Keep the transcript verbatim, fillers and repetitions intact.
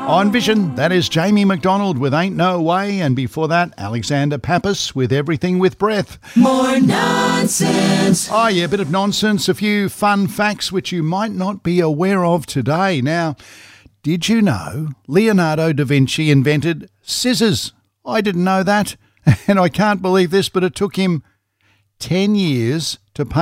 On Vision, that is Jamie McDonald with Ain't No Way, and before that, Alexander Pappas with Everything with Breath. More nonsense. Oh yeah, a bit of nonsense, a few fun facts which you might not be aware of today. Now, did you know Leonardo da Vinci invented scissors? I didn't know that, and I can't believe this, but it took him ten years to paint